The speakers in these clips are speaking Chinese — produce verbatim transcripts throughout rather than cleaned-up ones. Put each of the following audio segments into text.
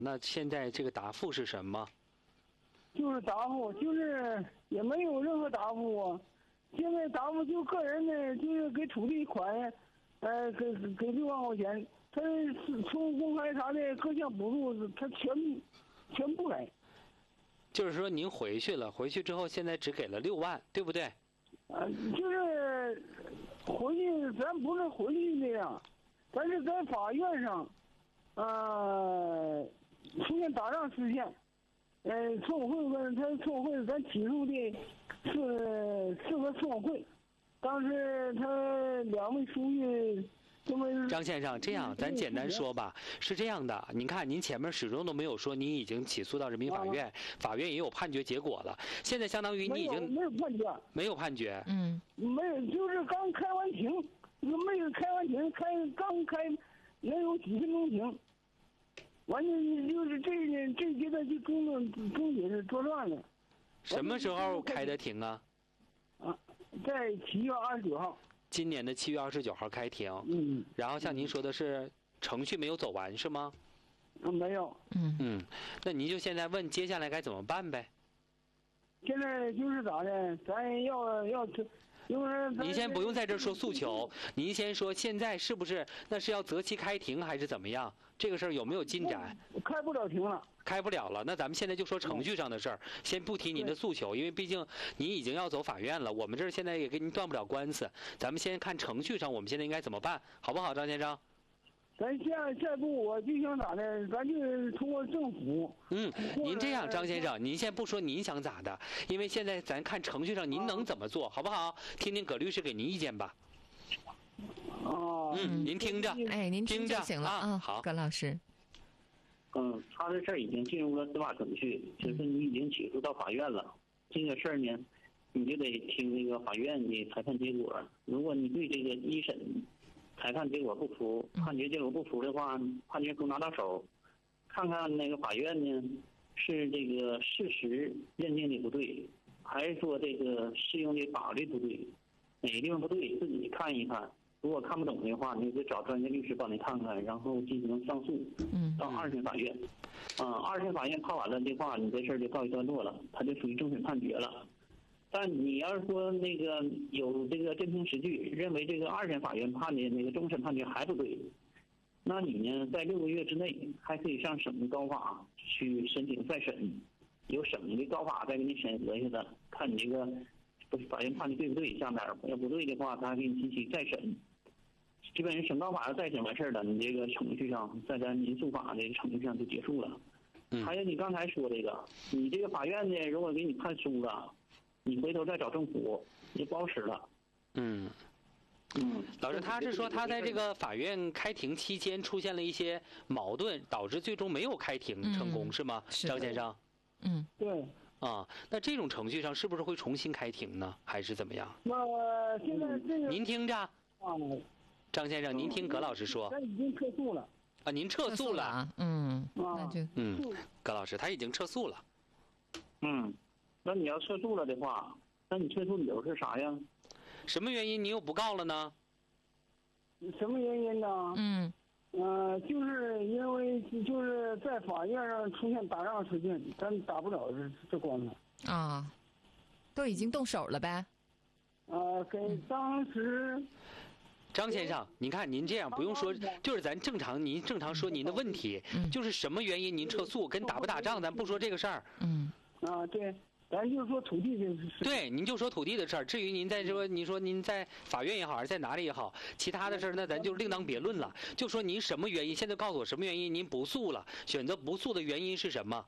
那现在这个答复是什么？ 就是答复，就是也没有任何答复啊。现在答复就个人呢，就是给土地款，呃，给给六万块钱，他从公开啥的各项补助，他全全不给。 就是说您回去了，回去之后现在只给了六万，对不对？ 呃，就是回去，咱不是回去那样，咱是在法院上，呃，出现打仗事件。呃，村委会跟他村委会，咱起诉的是四个村委会，当时他两位书记这么。 张先生，这样咱简单说吧，是这样的，您看您前面始终都没有说您已经起诉到人民法院，啊、法院也有判决结果了，现在相当于你已经没有判决， 没有判决， 嗯， 没有，就是刚开完庭，没有开完庭，开刚开能有几分钟庭。完全就是这这阶段就中中中也是作乱了。 什么时候开的庭啊？ 啊，在七月二十九号。 今年的七月二十九号开庭。 嗯。 然后像您说的是程序没有走完是吗？ 嗯，没有。 嗯嗯，那您就现在问接下来该怎么办呗？ 现在就是咋的？咱要要。 您先不用在这说诉求，您先说现在是不是那是要择期开庭还是怎么样？这个事儿有没有进展？ 开不了庭了， 开不了了。那咱们现在就说程序上的事儿，先不提您的诉求，因为毕竟您已经要走法院了，我们这儿现在也跟您断不了官司。咱们先看程序上，我们现在应该怎么办，好不好，张先生？ 咱下下一步我就想咋的，咱就通过政府。 嗯，您这样，张先生，您先不说您想咋的，因为现在咱看程序上您能怎么做，好不好？听听葛律师给您意见吧。 哦。 嗯，您听着， 哎，您听着就行了啊。好， 葛老师。 嗯，他的事儿已经进入了司法程序，就是你已经起诉到法院了。这个事儿呢，你就得听这个法院的裁判结果。如果你对这个一审裁判结果不服，判决结果不服的话，判决书拿到手，看看那个法院呢是这个事实认定的不对，还是说这个适用的法律不对，哪个地方不对自己看一看。如果看不懂的话，你就找专业律师帮你看看，然后进行上诉，到二审法院。啊、嗯，二审法院判完了的话，你这事儿就告一段落了，它就属于终审判决了。但你要是说那个有这个真凭实据，认为这个二审法院判的那个终审判决还不对，那你呢在六个月之内还可以上省的高法去申请再审，由省的高法再给你审核一下的，看你这个法院判的对不对，下面要不对的话，他还给你进行再审。基本上省高法要再审完事儿了，你这个程序上在咱民诉法的程序上就结束了。 嗯、 还有你刚才说这个，你这个法院呢，如果给你判输了，你回头再找政府也不好使了。 嗯嗯， 老师，他是说他在这个法院开庭期间出现了一些矛盾，导致最终没有开庭成功，嗯、是吗？ 是张先生。 嗯， 对。 啊，那这种程序上是不是会重新开庭呢，还是怎么样？ 那现在这个您听着。 啊。 张先生，您听葛老师说。 他已经撤诉了。 啊，您撤诉了啊？ 嗯，那就嗯，葛老师他已经撤诉了。 嗯，那你要撤诉了的话，那你撤诉理由是啥呀？ 什么原因你又不告了呢？ 什么原因呢？ 嗯， 呃，就是因为就是在法院上出现打仗事件，咱打不了这这官司。 啊，都已经动手了呗？ 呃，给当时。 张先生，您看您这样不用说，就是咱正常，您正常说您的问题， 嗯、 就是什么原因您撤诉，跟打不打仗咱不说这个事儿。 嗯， 啊，对，咱就说土地的事。 对，您就说土地的事儿。至于您在说，你说您在法院也好，还是在哪里也好，其他的事儿那咱就另当别论了。就说您什么原因，现在告诉我什么原因您不诉了，选择不诉的原因是什么？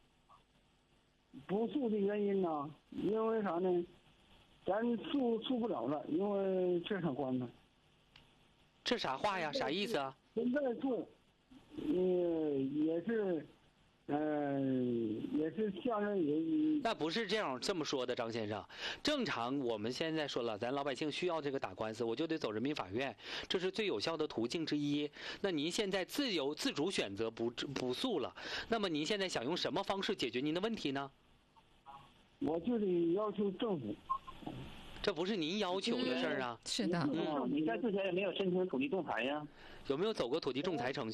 不诉的原因呢？因为啥呢？咱诉诉不了了，因为这场官司。 这啥话呀？啥意思啊？ 现在诉，呃，也是，呃，也是向人也。 那不是这样这么说的，张先生。正常我们现在说了，咱老百姓需要这个打官司，我就得走人民法院，这是最有效的途径之一。那您现在自由自主选择不不诉了，那么您现在想用什么方式解决您的问题呢？ 我就得要求政府。 这不是您要求的事儿啊！ 是的， 嗯，你在之前也没有申请土地仲裁呀？ 有没有走过土地仲裁程序？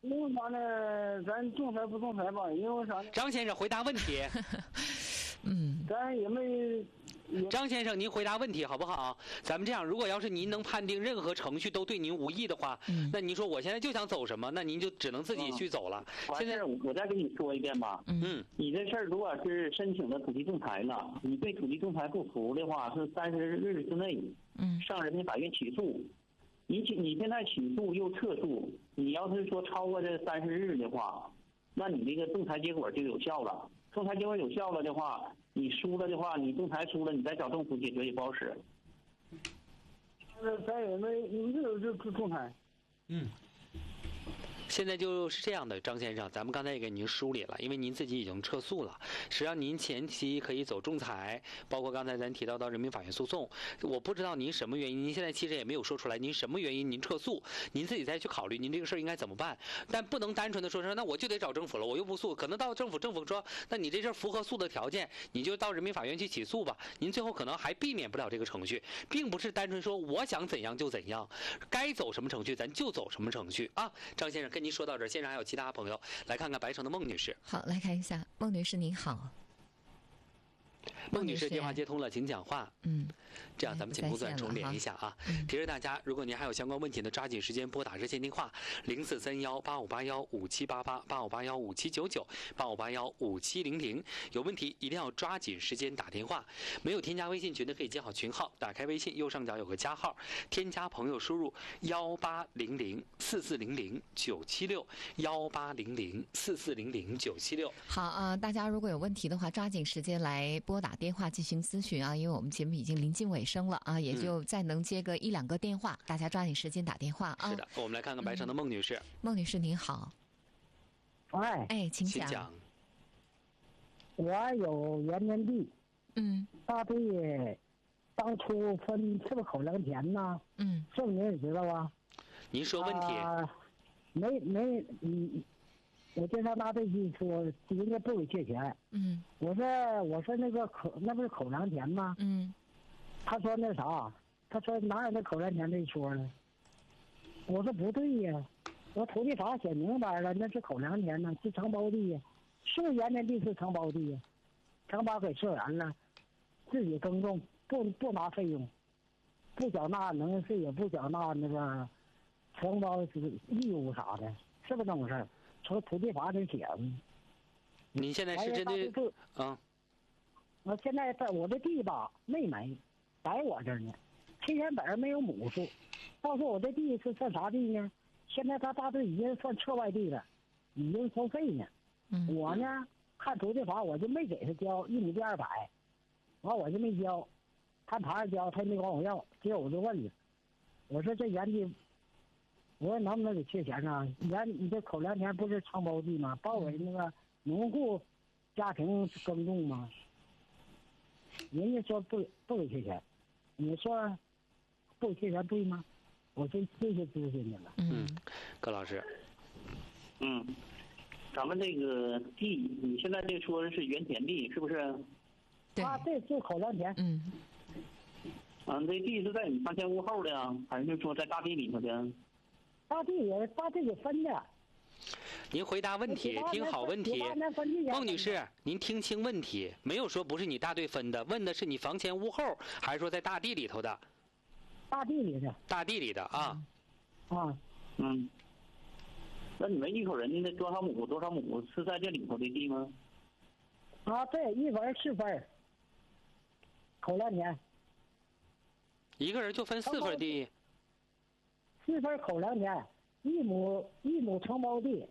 因为啥呢？咱仲裁不仲裁吧？因为啥呢？ 张先生回答问题。 嗯， 咱也没。 张先生，您回答问题好不好？咱们这样，如果要是您能判定任何程序都对您无益的话， 嗯、 那您说我现在就想走什么，那您就只能自己去走了。 嗯、 现在我再跟你说一遍吧。 嗯， 你这事儿如果是申请的土地仲裁了，你对土地仲裁不服的话，是三十日之内， 嗯， 上人民法院起诉。你起你现在起诉又撤诉，你要是说超过这三十日的话，那你这个仲裁结果就有效了。仲裁结果有效了的话，你输了的话，你仲裁输了，你再找政府解决也不好使。 呃，咱也没没有这仲裁。 嗯。现在就是这样的，张先生，咱们刚才也给您梳理了，因为您自己已经撤诉了，实际上您前期可以走仲裁，包括刚才咱提到到人民法院诉讼，我不知道您什么原因，您现在其实也没有说出来，您什么原因您撤诉，您自己再去考虑您这个事儿应该怎么办，但不能单纯的说说那我就得找政府了，我又不诉，可能到政府，政府说那你这事儿符合诉的条件，你就到人民法院去起诉吧，您最后可能还避免不了这个程序，并不是单纯说我想怎样就怎样，该走什么程序咱就走什么程序啊，张先生跟您说到这儿，现场还有其他朋友，来看看白城的孟女士。 好，来看一下，孟女士您好。 孟女士电话接通了，请讲话。 嗯， 这样咱们请工作人员重连一下啊。提示大家，如果您还有相关问题呢，抓紧时间拨打热线电话零四三幺八五八幺五七八八八五八幺五七九九八五八幺五七零零。有问题一定要抓紧时间打电话。没有添加微信群的可以记好群号，打开微信右上角有个加号，添加朋友输入幺八零零四四零零九七六幺八零零四四零零九七六。 好啊、呃，大家如果有问题的话，抓紧时间来拨打电话进行咨询啊，因为我们节目已经临近尾声了啊，也就再能接个一两个电话，大家抓紧时间打电话啊。 是的，我们来看看白城的孟女士。 孟、嗯、女士您好。 哎， 哎，请讲。 请讲。 我有原田地， 嗯， 大地当初分是不是口粮田呢？ 嗯， 这个您也知道吧？ 您说问题。 呃、没没嗯。我经常拿这句说，人家不给借钱。 嗯， 我说我说那个口那不是口粮田吗？ 嗯， 他说那啥，他说哪有那口粮田这一说呢？我说不对呀，我土地法写明白了，那是口粮田呢，是承包地呀，是原田地是承包地呀，承包给社员了，自己耕种，不不拿费用，不缴纳农业税，也不缴纳那个承包义务啥的，是不是这么回事？从土地法里写的。 您现在是针对啊？ 我现在在我的地吧没没，在我这儿呢，七千本没有亩数。到时候我这地是算啥地呢？现在他大队已经算册外地了，已经收费呢。 嗯、 我呢看土地法我就没给他交一亩地二百，完我就没交，看他交他也没管我要，结果我就问了，我说这原地。我说能不能给缺钱呢？原你这口粮田不是承包地吗？包给那个农户家庭耕种吗？人家说不不给缺钱，你说不给缺钱对吗？我这这些咨询去了。 嗯，葛老师， 嗯，咱们这个地，你现在这说的是原田地是不是？ 对。 啊，这是口粮田。 嗯。 嗯，这地是在你房前屋后的啊，还是说在大地里头的？ 大地也大地给分的。 您回答问题，听好问题。孟女士，您听清问题，没有说不是你大队分的，问的是你房前屋后，还是说在大地里头的？ 大地里的。 大地里的啊。 啊。 嗯。那你们一口人家那多少亩多少亩是在这里头的地吗？ 啊，对，一分四分。口粮田。 一个人就分四分地。 四分口粮田，一亩一亩承包地，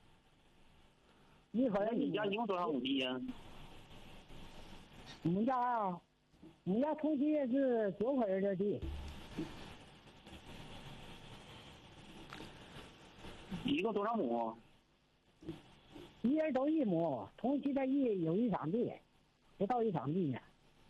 一分。 你家一共多少亩地呀？ 我们家啊，我们家同期是九口人的地。 一共多少亩？ 一人都一亩，同期的一有一场地，不到一场地呢。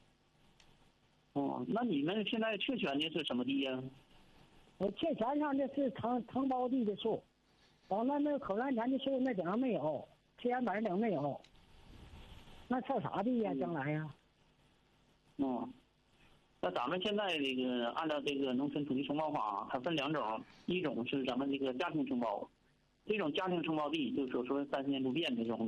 哦，那你们现在确权的是什么地呀？ 我确权上的是承承包地的数，完了那个口粮田的数那顶上没有，七千本顶没有，那算啥地呀？将来呀？ 哦，那咱们现在这个按照这个农村土地承包法，它分两种，一种是咱们这个家庭承包， 这种家庭承包地，就是说说三十年不变这种